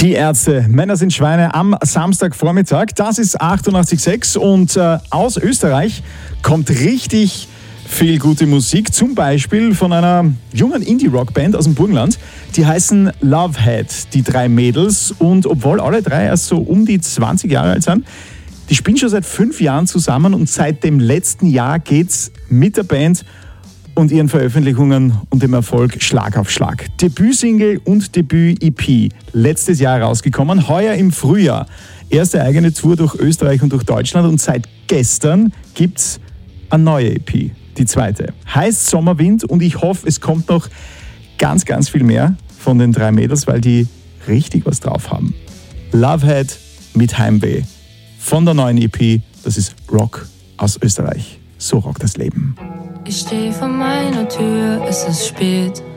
Die Ärzte, Männer sind Schweine am Samstagvormittag. Das ist 88.6 und aus Österreich kommt richtig viel gute Musik. Zum Beispiel von einer jungen Indie-Rock-Band aus dem Burgenland. Die heißen Lovehead, die drei Mädels. Und obwohl alle drei erst so um die 20 Jahre alt sind, die spielen schon seit 5 Jahren zusammen und seit dem letzten Jahr geht's mit der Band und ihren Veröffentlichungen und dem Erfolg Schlag auf Schlag. Debütsingle und Debüt-EP letztes Jahr rausgekommen, heuer im Frühjahr. Erste eigene Tour durch Österreich und durch Deutschland und seit gestern gibt's eine neue EP, die zweite. Heißt Sommerwind und ich hoffe, es kommt noch ganz, ganz viel mehr von den drei Mädels, weil die richtig was drauf haben. Lovehead mit Heimweh von der neuen EP, das ist Rock aus Österreich. So rockt das Leben. Ich stehe vor meiner Tür, es ist spät.